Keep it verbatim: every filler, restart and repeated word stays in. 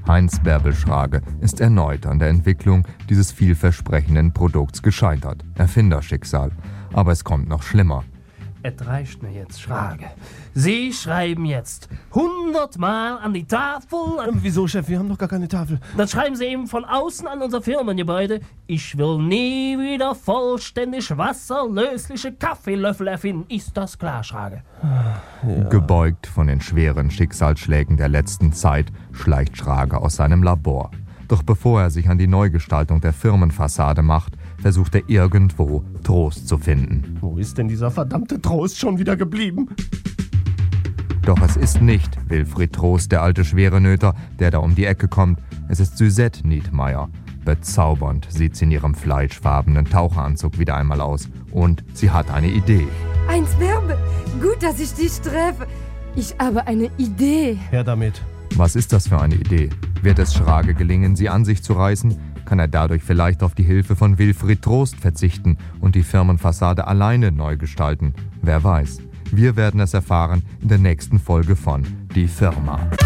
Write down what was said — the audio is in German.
Heinz Bärbel Schrage ist erneut an der Entwicklung dieses vielversprechenden Produkts gescheitert. Erfinderschicksal. Aber es kommt noch schlimmer. Es reicht mir jetzt, Schrage. Sie schreiben jetzt hundertmal an die Tafel. An Wieso, Chef? Wir haben doch gar keine Tafel. Dann schreiben Sie eben von außen an unser Firmengebäude: Ich will nie wieder vollständig wasserlösliche Kaffeelöffel erfinden. Ist das klar, Schrage? Ja. Gebeugt von den schweren Schicksalsschlägen der letzten Zeit schleicht Schrage aus seinem Labor. Doch bevor er sich an die Neugestaltung der Firmenfassade macht, versucht er irgendwo Trost zu finden. Wo ist denn dieser verdammte Trost schon wieder geblieben? Doch es ist nicht Wilfried Trost, der alte Schwerenöter, der da um die Ecke kommt. Es ist Suzette Niedmeyer. Bezaubernd sieht sie in ihrem fleischfarbenen Taucheranzug wieder einmal aus. Und sie hat eine Idee. Heinz Bärbel, gut, dass ich dich treffe. Ich habe eine Idee. Her damit. Was ist das für eine Idee? Wird es Schrage gelingen, sie an sich zu reißen? Kann er dadurch vielleicht auf die Hilfe von Wilfried Trost verzichten und die Firmenfassade alleine neu gestalten? Wer weiß. Wir werden es erfahren in der nächsten Folge von Die Firma.